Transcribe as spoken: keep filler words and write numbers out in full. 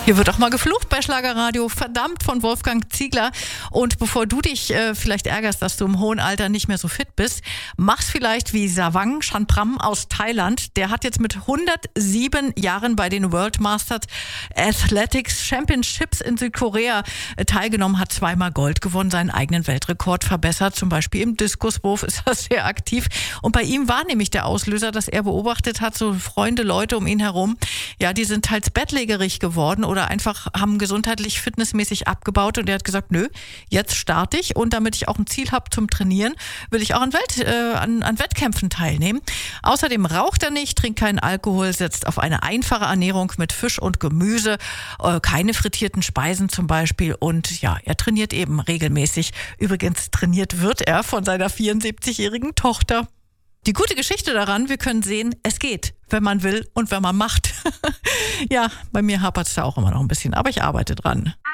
Hier wird auch mal geflucht bei Schlagerradio, verdammt, von Wolfgang Ziegler. Und bevor du dich äh, vielleicht ärgerst, dass du im hohen Alter nicht mehr so fit bist, mach's vielleicht wie Savang Chanpram aus Thailand. Der hat jetzt mit hundertsieben Jahren bei den World Masters Athletics Championships in Südkorea äh, teilgenommen, hat zweimal Gold gewonnen, seinen eigenen Weltrekord verbessert. Zum Beispiel im Diskuswurf ist er sehr aktiv. Und bei ihm war nämlich der Auslöser, dass er beobachtet hat, so Freunde, Leute um ihn herum, ja, die sind teils bettlägerig geworden oder einfach haben gesundheitlich, fitnessmäßig abgebaut, und er hat gesagt, nö, jetzt starte ich, und damit ich auch ein Ziel habe zum Trainieren, will ich auch an, Welt, äh, an, an Wettkämpfen teilnehmen. Außerdem raucht er nicht, trinkt keinen Alkohol, setzt auf eine einfache Ernährung mit Fisch und Gemüse, äh, keine frittierten Speisen zum Beispiel, und ja, er trainiert eben regelmäßig. Übrigens trainiert wird er von seiner vierundsiebzigjährigen Tochter. Die gute Geschichte daran, wir können sehen, es geht, wenn man will und wenn man macht. Ja, bei mir hapert es da auch immer noch ein bisschen, aber ich arbeite dran.